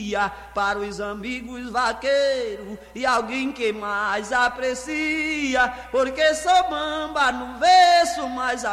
dia para os amigos vaqueiros e alguém que mais aprecia, porque sou bamba no verso mais